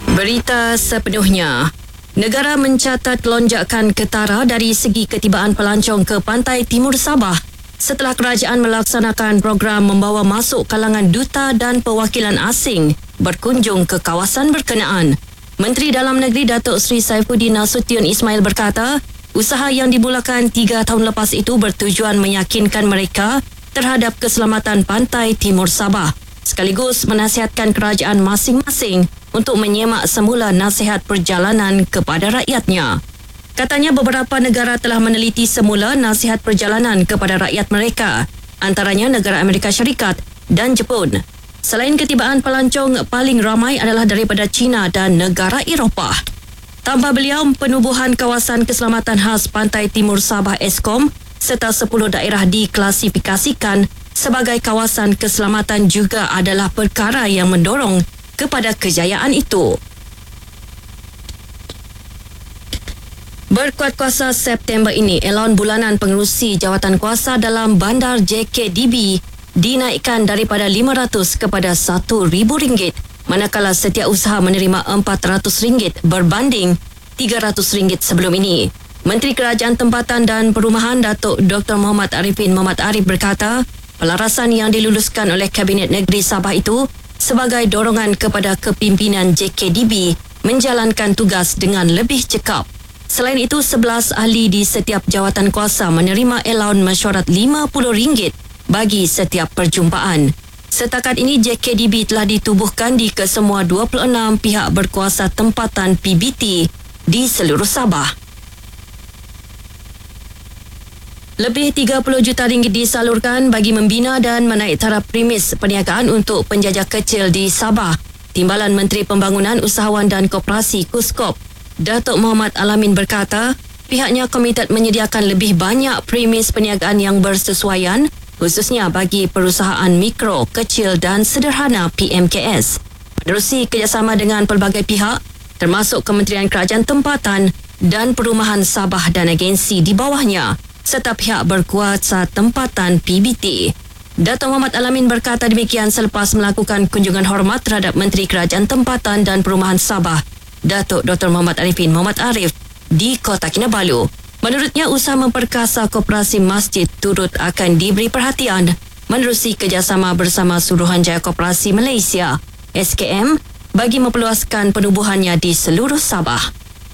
Berita sepenuhnya. Negara mencatat lonjakan ketara dari segi ketibaan pelancong ke pantai timur Sabah setelah kerajaan melaksanakan program membawa masuk kalangan duta dan perwakilan asing berkunjung ke kawasan berkenaan. Menteri Dalam Negeri Datuk Seri Saifuddin Nasution Ismail berkata, usaha yang dimulakan 3 tahun lepas itu bertujuan meyakinkan mereka terhadap keselamatan pantai timur Sabah, sekaligus menasihatkan kerajaan masing-masing untuk menyemak semula nasihat perjalanan kepada rakyatnya. Katanya beberapa negara telah meneliti semula nasihat perjalanan kepada rakyat mereka, antaranya negara Amerika Syarikat dan Jepun. Selain ketibaan pelancong, paling ramai adalah daripada China dan negara Eropah. Tambah beliau, penubuhan kawasan keselamatan khas Pantai Timur Sabah Eskom serta 10 daerah diklasifikasikan sebagai kawasan keselamatan juga adalah perkara yang mendorong kepada kejayaan itu. Berkuat kuasa September ini, elon bulanan pengerusi jawatan kuasa dalam bandar JKDB dinaikkan daripada RM500 kepada RM1,000, manakala setiausaha menerima RM400 berbanding RM300 sebelum ini. Menteri Kerajaan Tempatan dan Perumahan Datuk Dr. Muhammad Arifin Muhammad Arif berkata, pelarasan yang diluluskan oleh Kabinet Negeri Sabah itu sebagai dorongan kepada kepimpinan JKDB menjalankan tugas dengan lebih cekap. Selain itu, 11 ahli di setiap jawatan kuasa menerima elaun mesyuarat RM50 bagi setiap perjumpaan. Setakat ini, JKDB telah ditubuhkan di kesemua 26 pihak berkuasa tempatan PBT di seluruh Sabah. Lebih RM30 juta disalurkan bagi membina dan menaik taraf premis perniagaan untuk penjajah kecil di Sabah. Timbalan Menteri Pembangunan Usahawan dan Koperasi KUSKOP, Datuk Muhammad Alamin berkata, pihaknya komited menyediakan lebih banyak premis perniagaan yang bersesuaian, khususnya bagi perusahaan mikro, kecil dan sederhana PMKS. Menerusi kerjasama dengan pelbagai pihak, termasuk Kementerian Kerajaan Tempatan dan Perumahan Sabah dan agensi di bawahnya, serta pihak berkuasa tempatan PBT. Datuk Muhammad Alamin berkata demikian selepas melakukan kunjungan hormat terhadap Menteri Kerajaan Tempatan dan Perumahan Sabah, Datuk Dr. Muhammad Arifin Muhammad Arif di Kota Kinabalu. Menurutnya, usaha memperkasa koperasi masjid turut akan diberi perhatian menerusi kerjasama bersama Suruhanjaya Koperasi Malaysia SKM bagi memperluaskan penubuhannya di seluruh Sabah.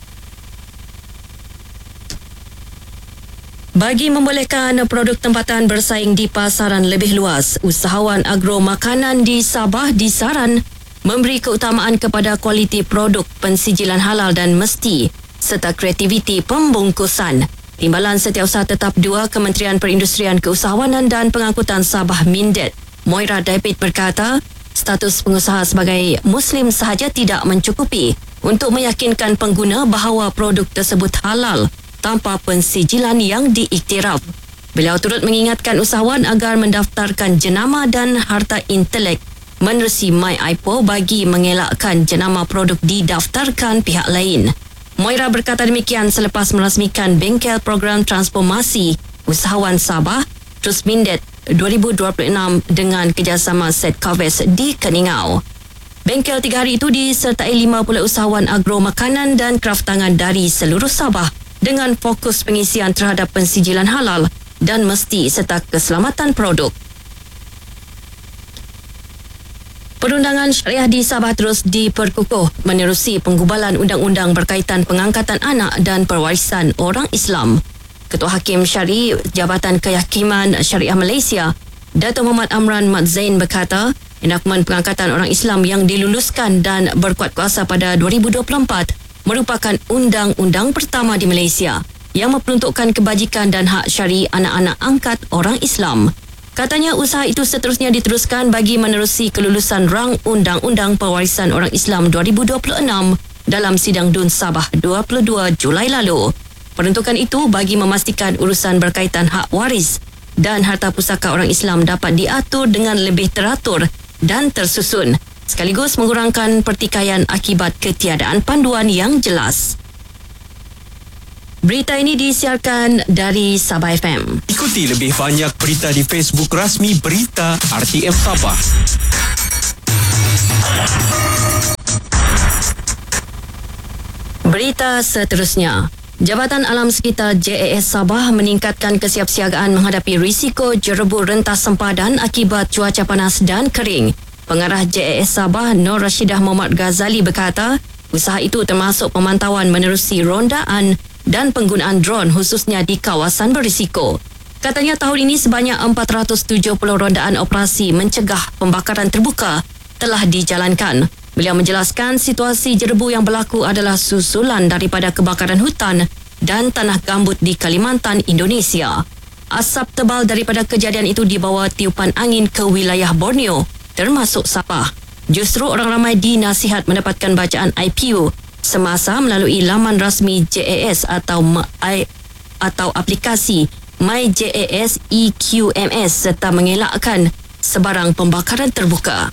Bagi membolehkan produk tempatan bersaing di pasaran lebih luas, usahawan agro makanan di Sabah disaran memberi keutamaan kepada kualiti produk pensijilan halal dan mesti serta kreativiti pembungkusan. Timbalan Setiausaha Tetap 2 Kementerian Perindustrian Keusahawanan dan Pengangkutan Sabah Mindet, Moira David berkata, status pengusaha sebagai Muslim sahaja tidak mencukupi untuk meyakinkan pengguna bahawa produk tersebut halal tanpa pensijilan yang diiktiraf. Beliau turut mengingatkan usahawan agar mendaftarkan jenama dan harta intelek menerusi MyIPO bagi mengelakkan jenama produk didaftarkan pihak lain. Moira berkata demikian selepas merasmikan bengkel program transformasi usahawan Sabah Terus Mindet 2026 dengan kerjasama Setcaves di Keningau. Bengkel 3 hari itu disertai 50 usahawan agro makanan dan kraftangan dari seluruh Sabah dengan fokus pengisian terhadap pensijilan halal dan mesti serta keselamatan produk. Perundangan syariah di Sabah terus diperkukuh menerusi penggubalan undang-undang berkaitan pengangkatan anak dan pewarisan orang Islam. Ketua Hakim Syari Jabatan Kehakiman Syariah Malaysia, Datuk Muhammad Amran Mat Zain berkata, enakmen pengangkatan orang Islam yang diluluskan dan berkuat kuasa pada 2024 merupakan undang-undang pertama di Malaysia yang memperuntukkan kebajikan dan hak syari anak-anak angkat orang Islam. Katanya usaha itu seterusnya diteruskan bagi menerusi kelulusan rang Undang-Undang Pewarisan Orang Islam 2026 dalam Sidang Dun Sabah 22 Julai lalu. Peruntukan itu bagi memastikan urusan berkaitan hak waris dan harta pusaka orang Islam dapat diatur dengan lebih teratur dan tersusun, sekaligus mengurangkan pertikaian akibat ketiadaan panduan yang jelas. Berita ini disiarkan dari Sabah FM. Ikuti lebih banyak berita di Facebook rasmi Berita RTM Sabah. Berita seterusnya. Jabatan Alam Sekitar JAS Sabah meningkatkan kesiapsiagaan menghadapi risiko jerebu rentas sempadan akibat cuaca panas dan kering. Pengarah JAS Sabah Nur Rashidah Muhammad Ghazali berkata, usaha itu termasuk pemantauan menerusi rondaan dan penggunaan drone khususnya di kawasan berisiko. Katanya tahun ini sebanyak 470 rondaan operasi mencegah pembakaran terbuka telah dijalankan. Beliau menjelaskan situasi jerebu yang berlaku adalah susulan daripada kebakaran hutan dan tanah gambut di Kalimantan, Indonesia. Asap tebal daripada kejadian itu dibawa tiupan angin ke wilayah Borneo, termasuk Sabah. Justru orang ramai dinasihat mendapatkan bacaan IPU semasa melalui laman rasmi JAS atau aplikasi MyJAS EQMS serta mengelakkan sebarang pembakaran terbuka.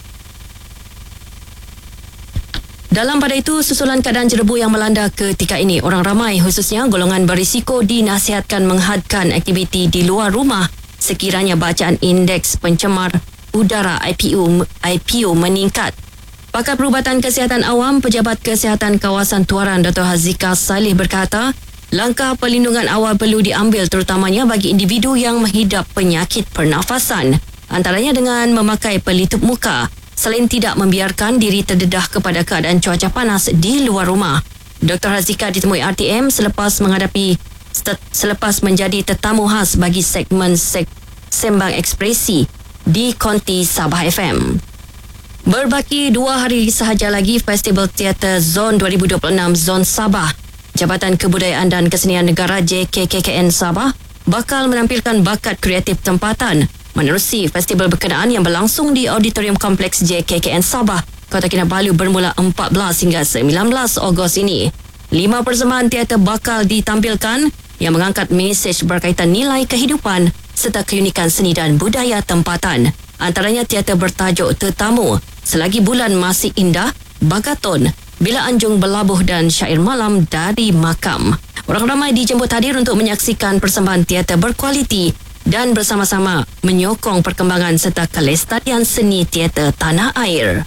Dalam pada itu, susulan keadaan jerebu yang melanda ketika ini, orang ramai khususnya golongan berisiko dinasihatkan menghadkan aktiviti di luar rumah sekiranya bacaan indeks pencemar udara IPU meningkat. Pakar Perubatan Kesihatan Awam Pejabat Kesihatan Kawasan Tuaran Dr. Hazika Salih berkata, langkah perlindungan awal perlu diambil terutamanya bagi individu yang menghidap penyakit pernafasan, antaranya dengan memakai pelitup muka, selain tidak membiarkan diri terdedah kepada keadaan cuaca panas di luar rumah. Dr. Hazika ditemui RTM selepas menjadi tetamu khas bagi segmen Sembang Ekspresi di Konti Sabah FM. Berbaki 2 hari sahaja lagi Festival Teater Zon 2026 Zon Sabah, Jabatan Kebudayaan dan Kesenian Negara JKKKN Sabah bakal menampilkan bakat kreatif tempatan menerusi festival berkenaan yang berlangsung di Auditorium Kompleks JKKN Sabah, Kota Kinabalu bermula 14 hingga 19 Ogos ini. 5 persembahan teater bakal ditampilkan yang mengangkat mesej berkaitan nilai kehidupan serta keunikan seni dan budaya tempatan. Antaranya teater bertajuk Tetamu, Selagi Bulan Masih Indah, Bagaton, Bila Anjung Berlabuh dan Syair Malam dari Makam. Orang ramai dijemput hadir untuk menyaksikan persembahan teater berkualiti dan bersama-sama menyokong perkembangan serta kelestarian seni teater tanah air.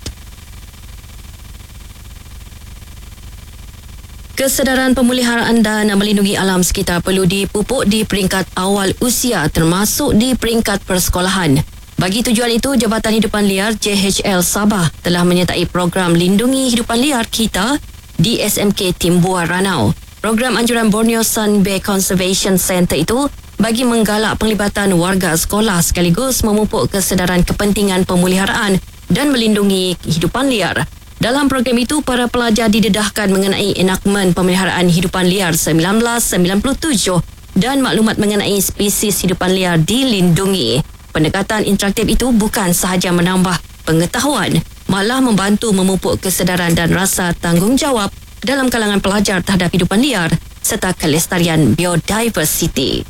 Kesedaran pemeliharaan dan melindungi alam sekitar perlu dipupuk di peringkat awal usia termasuk di peringkat persekolahan. Bagi tujuan itu, Jabatan Hidupan Liar JHL Sabah telah menyertai program Lindungi Hidupan Liar Kita di SMK Timbua Ranau. Program anjuran Borneo Sun Bay Conservation Centre itu bagi menggalak penglibatan warga sekolah sekaligus memupuk kesedaran kepentingan pemeliharaan dan melindungi hidupan liar. Dalam program itu, para pelajar didedahkan mengenai enakmen pemeliharaan hidupan liar 1997 dan maklumat mengenai spesies hidupan liar dilindungi. Pendekatan interaktif itu bukan sahaja menambah pengetahuan, malah membantu memupuk kesedaran dan rasa tanggungjawab dalam kalangan pelajar terhadap hidupan liar serta kelestarian biodiversiti.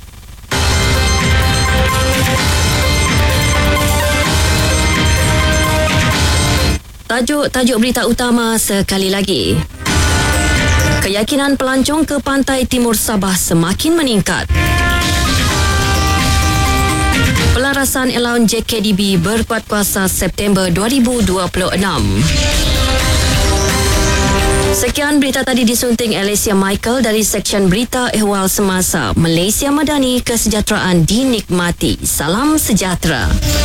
Tajuk berita utama sekali lagi. Keyakinan pelancong ke pantai timur Sabah semakin meningkat. Pelarasan allowance JKDB berkuat kuasa September 2026. Sekian berita tadi disunting Alicia Michael dari Seksyen Berita Ehwal Semasa. Malaysia Madani, kesejahteraan dinikmati. Salam sejahtera.